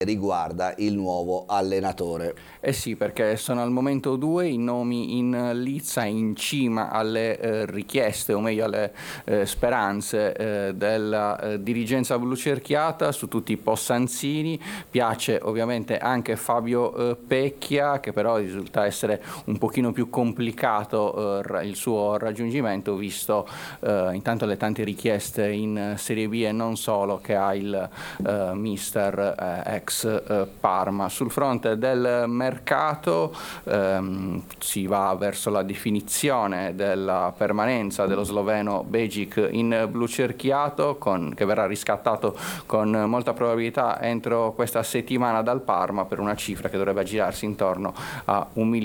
riguarda il nuovo allenatore. Eh sì, perché sono al momento due i nomi in lizza in cima alle richieste, o meglio alle speranze della dirigenza blucerchiata su tutti i possanzini. Piace ovviamente anche Fabio Pecchia, che però risulta essere un pochino più complicato il suo raggiungimento, visto intanto le tante richieste in Serie B e non solo che ha il mister ex Parma. Sul fronte del mercato si va verso la definizione della permanenza dello sloveno Begic in blucerchiato, che verrà riscattato con molta probabilità entro questa settimana dal Parma per una cifra che dovrebbe aggirarsi intorno a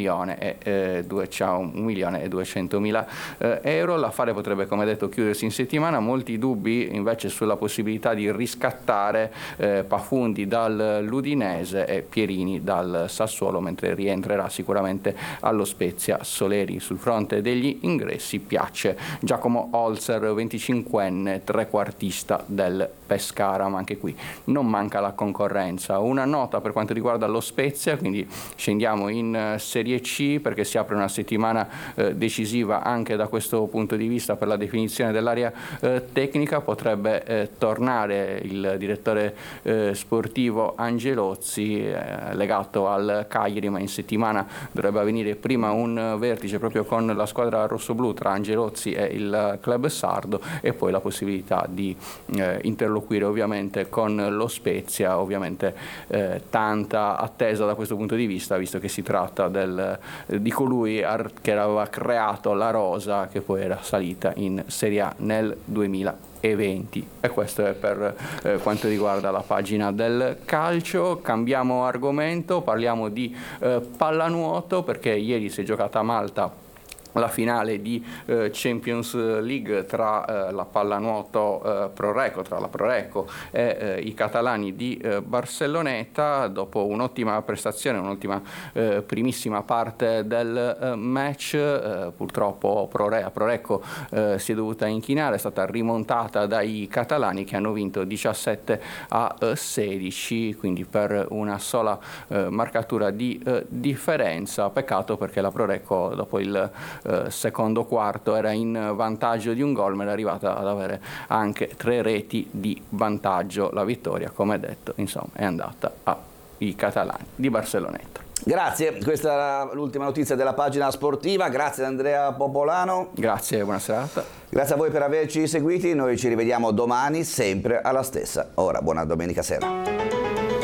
1.200.000 euro. L'affare potrebbe, come detto, chiudersi in settimana. Molti dubbi invece sulla possibilità di riscattare Pafundi dall'Udinese e Pierini dal Sassuolo, mentre rientrerà sicuramente allo Spezia Soleri. Sul fronte degli ingressi piace Giacomo Holzer, 25enne, trequartista del Pescara, ma anche qui non manca la concorrenza. Una nota per quanto riguarda lo Spezia, quindi scendiamo in Serie C perché si apre una settimana decisiva anche da questo punto di vista per la definizione dell'area tecnica. Potrebbe tornare il direttore sportivo Angelozzi, legato al Cagliari, ma in settimana dovrebbe avvenire prima un vertice proprio con la squadra rossoblù tra Angelozzi e il club sardo, e poi la possibilità di interloquire ovviamente con lo Spezia. Ovviamente tanta attesa da questo punto di vista, visto che si tratta di colui che aveva creato la rosa che poi era salita in Serie A nel 2020. E questo è per quanto riguarda la pagina del calcio. Cambiamo argomento, parliamo di pallanuoto, perché ieri si è giocata a Malta la finale di Champions League tra la pallanuoto Proreco, tra la Proreco e i catalani di Barcelloneta. Dopo un'ottima prestazione, un'ottima primissima parte del match, purtroppo a Proreco si è dovuta inchinare, è stata rimontata dai catalani che hanno vinto 17-16, quindi per una sola marcatura di differenza. Peccato, perché la Proreco dopo il secondo quarto era in vantaggio di un gol, ma è arrivata ad avere anche 3 reti di vantaggio. La vittoria, come detto, insomma, è andata ai catalani di Barcelloneta. Grazie, questa era l'ultima notizia della pagina sportiva. Grazie ad Andrea Popolano. Grazie, buona serata. Grazie a voi per averci seguiti, noi ci rivediamo domani sempre alla stessa ora. Buona domenica sera.